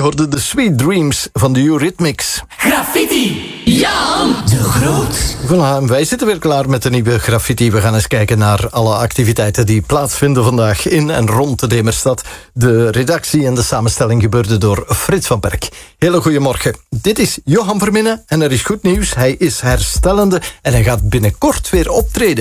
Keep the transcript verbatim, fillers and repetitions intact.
hoorde de Sweet Dreams van de Eurythmics. Graffiti, Jan de Groot. Voilà, en wij zitten weer klaar met de nieuwe graffiti. We gaan eens kijken naar alle activiteiten die plaatsvinden vandaag in en rond de Demerstad. De redactie en de samenstelling gebeurde door Frits van Perk. Hele goedemorgen. Dit is Johan Verminnen en er is goed nieuws. Hij is herstellende en hij gaat binnenkort weer optreden.